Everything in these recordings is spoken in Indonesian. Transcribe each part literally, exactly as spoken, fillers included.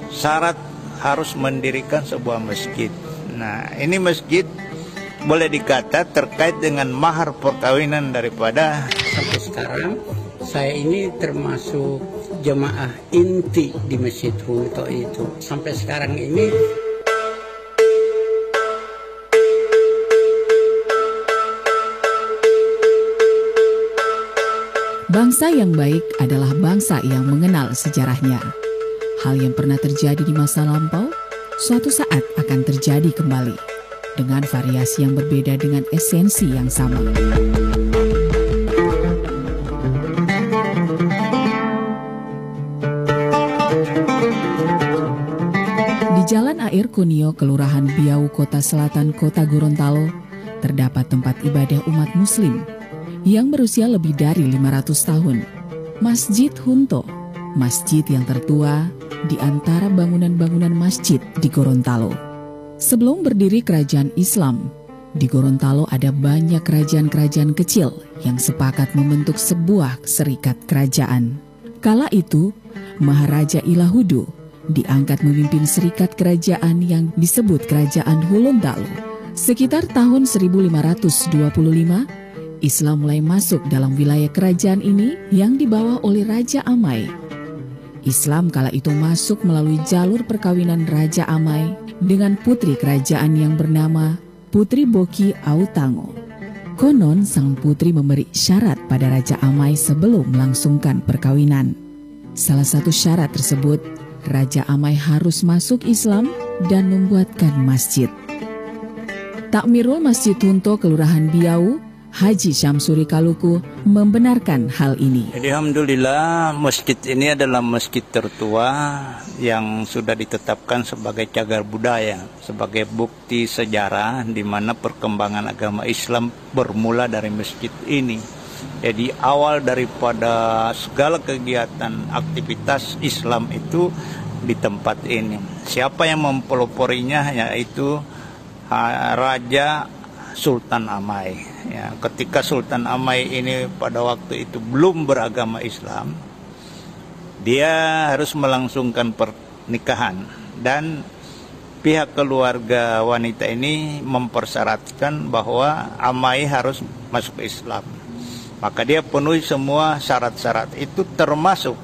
syarat harus mendirikan sebuah masjid. Nah, ini masjid boleh dikata terkait dengan mahar perkawinan daripada. Sampai sekarang saya ini termasuk jemaah inti di Masjid Hunto itu. Sampai sekarang ini bangsa yang baik adalah bangsa yang mengenal sejarahnya. Hal yang pernah terjadi di masa lampau, suatu saat akan terjadi kembali, dengan variasi yang berbeda dengan esensi yang sama. Di Jalan Air Kunio, Kelurahan Biau, Kota Selatan, Kota Gorontalo, terdapat tempat ibadah umat Muslim yang berusia lebih dari lima ratus tahun. Masjid Hunto, masjid yang tertua di antara bangunan-bangunan masjid di Gorontalo. Sebelum berdiri kerajaan Islam, di Gorontalo ada banyak kerajaan-kerajaan kecil yang sepakat membentuk sebuah serikat kerajaan. Kala itu, Maharaja Ilahudu diangkat memimpin serikat kerajaan yang disebut Kerajaan Gorontalo. Sekitar tahun seribu lima ratus dua puluh lima, Islam mulai masuk dalam wilayah kerajaan ini yang dibawa oleh Raja Amai. Islam kala itu masuk melalui jalur perkawinan Raja Amai dengan putri kerajaan yang bernama Putri Boki Autango. Konon sang putri memberi syarat pada Raja Amai sebelum melangsungkan perkawinan. Salah satu syarat tersebut, Raja Amai harus masuk Islam dan membuatkan masjid. Takmirul Masjid Hunto Kelurahan Biau, Haji Syamsuri Kaluku, membenarkan hal ini. Jadi alhamdulillah masjid ini adalah masjid tertua yang sudah ditetapkan sebagai cagar budaya, sebagai bukti sejarah di mana perkembangan agama Islam bermula dari masjid ini. Jadi awal daripada segala kegiatan aktivitas Islam itu di tempat ini. Siapa yang mempeloporinya yaitu Raja Sultan Amai. Ya, ketika Sultan Amai ini pada waktu itu belum beragama Islam, dia harus melangsungkan pernikahan dan pihak keluarga wanita ini mempersyaratkan bahwa Amai harus masuk Islam. Maka dia penuhi semua syarat-syarat itu, termasuk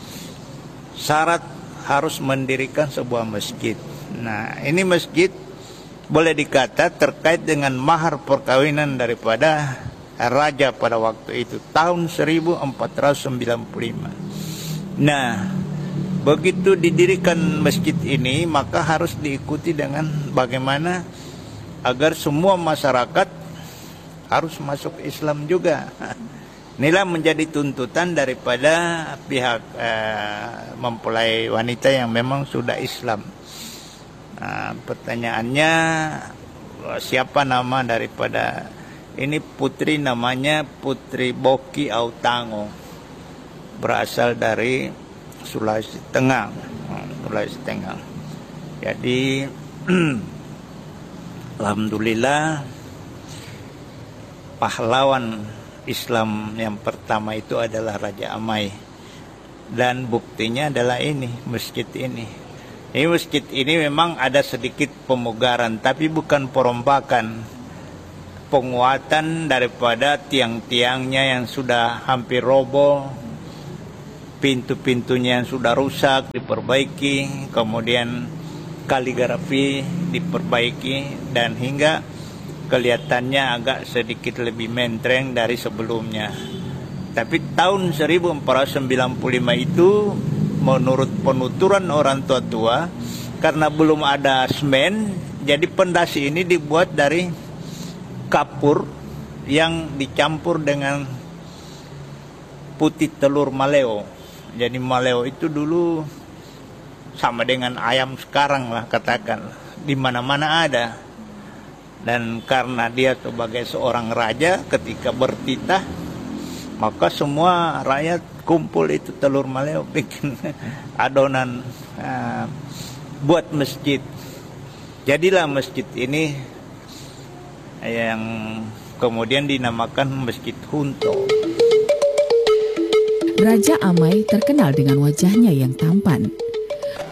syarat harus mendirikan sebuah masjid. Nah, ini masjid boleh dikata terkait dengan mahar perkawinan daripada raja pada waktu itu, tahun seribu empat ratus sembilan puluh lima. Nah, begitu didirikan masjid ini, maka harus diikuti dengan bagaimana agar semua masyarakat harus masuk Islam juga. Inilah menjadi tuntutan daripada pihak eh, mempelai wanita yang memang sudah Islam. Nah, pertanyaannya, siapa nama daripada ini putri? Namanya Putri Boki Autango, berasal dari Sulawesi Tengah. Sulawesi Tengah. Jadi alhamdulillah pahlawan Islam yang pertama itu adalah Raja Amai, dan buktinya adalah ini masjid ini. Ini masjid ini memang ada sedikit pemugaran, tapi bukan perombakan, penguatan daripada tiang-tiangnya yang sudah hampir roboh, pintu-pintunya yang sudah rusak diperbaiki, kemudian kaligrafi diperbaiki, dan hingga kelihatannya agak sedikit lebih mentereng dari sebelumnya. Tapi tahun seribu empat ratus sembilan puluh lima itu, menurut penuturan orang tua-tua, karena belum ada semen, jadi pendasi ini dibuat dari kapur yang dicampur dengan putih telur maleo. Jadi maleo itu dulu sama dengan ayam sekarang lah, katakan, di mana-mana ada. Dan karena dia sebagai seorang raja, ketika bertitah, maka semua rakyat kumpul itu telur maleo, bikin adonan uh, buat masjid. Jadilah masjid ini yang kemudian dinamakan Masjid Hunto. Raja Amai terkenal dengan wajahnya yang tampan.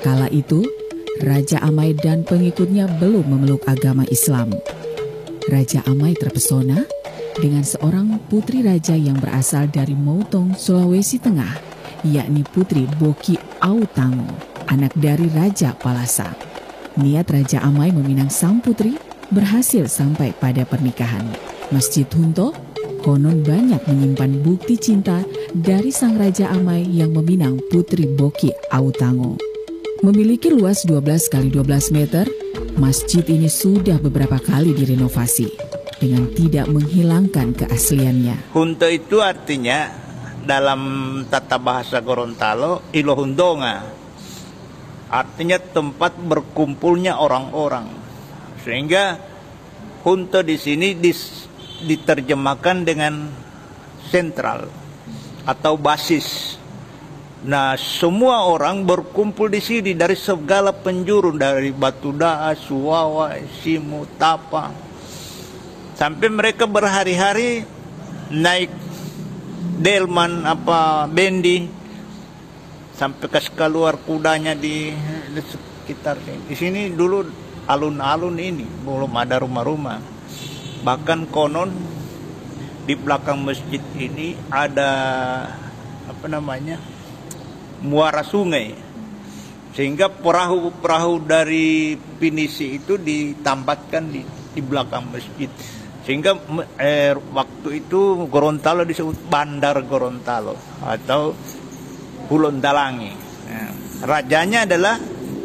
Kala itu, Raja Amai dan pengikutnya belum memeluk agama Islam. Raja Amai terpesona dengan seorang putri raja yang berasal dari Moutong, Sulawesi Tengah, yakni Putri Boki Autango, anak dari Raja Palasa. Niat Raja Amai meminang sang putri berhasil sampai pada pernikahan. Masjid Hunto konon banyak menyimpan bukti cinta dari sang Raja Amai yang meminang Putri Boki Autango. Memiliki luas dua belas kali dua belas meter, masjid ini sudah beberapa kali direnovasi dengan tidak menghilangkan keasliannya. Hunto itu artinya dalam tata bahasa Gorontalo Ilohundonga. Artinya tempat berkumpulnya orang-orang. Sehingga Hunto di sini dis, diterjemahkan dengan sentral atau basis. Nah, semua orang berkumpul di sini dari segala penjuru, dari Batu Daa, Suwawa, Simu, Tapang. Sampai mereka berhari-hari naik delman apa bendi sampai ke keluar kudanya di, di sekitar sini. Di sini dulu alun-alun ini belum ada rumah-rumah. Bahkan konon di belakang masjid ini ada apa namanya muara sungai, sehingga perahu-perahu dari pinisi itu ditambatkan di, di belakang masjid. Sehingga eh, waktu itu Gorontalo disebut Bandar Gorontalo atau Kulon Dalangi. Nah, rajanya adalah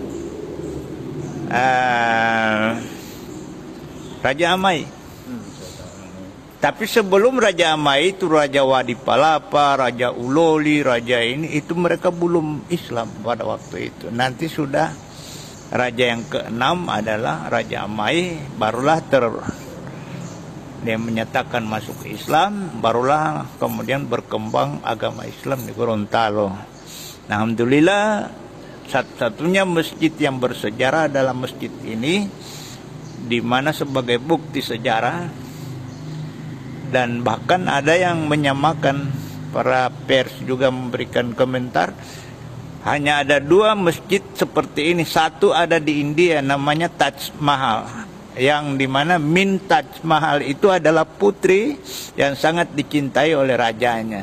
uh, Raja Amai. Tapi sebelum Raja Amai itu Raja Wadi Palapa, Raja Uloli, Raja ini itu mereka belum Islam pada waktu itu. Nanti sudah Raja yang keenam adalah Raja Amai, barulah ter dia menyatakan masuk Islam, barulah kemudian berkembang agama Islam di Gorontalo. Nah, alhamdulillah satu-satunya masjid yang bersejarah adalah masjid ini, di mana sebagai bukti sejarah, dan bahkan ada yang menyamakan, para pers juga memberikan komentar, hanya ada dua masjid seperti ini. Satu ada di India namanya Taj Mahal, yang dimana Min Taj Mahal itu adalah putri yang sangat dicintai oleh rajanya.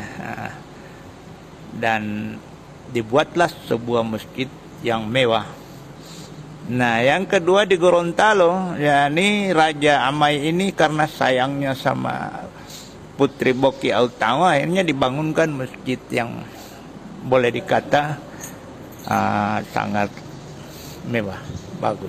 Dan dibuatlah sebuah masjid yang mewah. Nah, yang kedua di Gorontalo, yakni Raja Amai ini karena sayangnya sama Putri Boki Autango, akhirnya dibangunkan masjid yang boleh dikata uh, sangat mewah, bagus.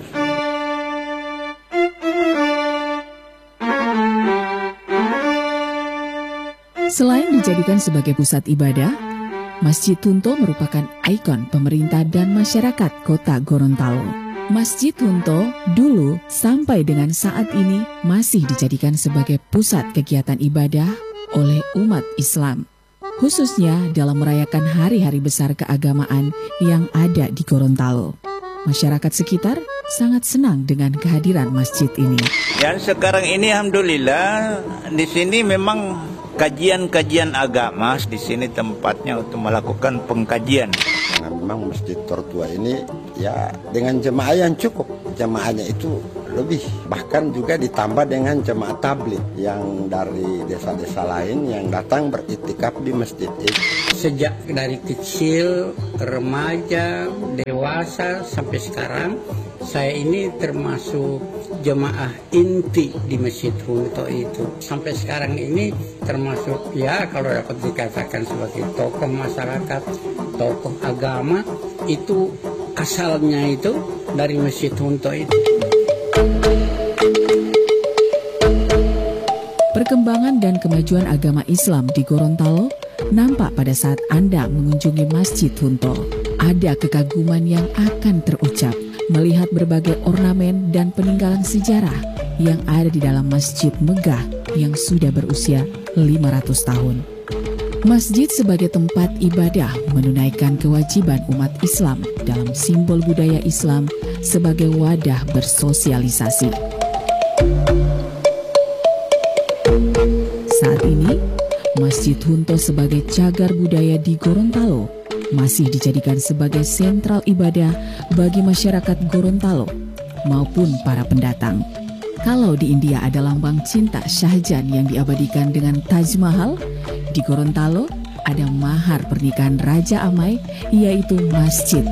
Selain dijadikan sebagai pusat ibadah, Masjid Hunto merupakan ikon pemerintah dan masyarakat kota Gorontalo. Masjid Hunto dulu sampai dengan saat ini masih dijadikan sebagai pusat kegiatan ibadah oleh umat Islam, khususnya dalam merayakan hari-hari besar keagamaan yang ada di Gorontalo. Masyarakat sekitar sangat senang dengan kehadiran masjid ini. Dan sekarang ini alhamdulillah di sini memang kajian-kajian agama, di sini tempatnya untuk melakukan pengkajian. Nah, memang masjid tertua ini ya dengan jemaah yang cukup, jemaahnya itu lebih, bahkan juga ditambah dengan jemaah tabligh yang dari desa-desa lain yang datang beriktikaf di masjid ini. Sejak dari kecil, remaja, dewasa sampai sekarang, saya ini termasuk jemaah inti di Masjid Hunto itu. Sampai sekarang ini termasuk ya kalau dapat dikatakan sebagai tokoh masyarakat, tokoh agama, itu asalnya itu dari Masjid Hunto itu. Perkembangan dan kemajuan agama Islam di Gorontalo nampak pada saat Anda mengunjungi Masjid Hunto. Ada kekaguman yang akan terucap melihat berbagai ornamen dan peninggalan sejarah yang ada di dalam masjid megah yang sudah berusia lima ratus tahun. Masjid sebagai tempat ibadah menunaikan kewajiban umat Islam dalam simbol budaya Islam sebagai wadah bersosialisasi. Saat ini, Masjid Hunto sebagai cagar budaya di Gorontalo masih dijadikan sebagai sentral ibadah bagi masyarakat Gorontalo maupun para pendatang. Kalau di India ada lambang cinta Shahjahan yang diabadikan dengan Taj Mahal, di Gorontalo ada mahar pernikahan Raja Amai, yaitu masjid.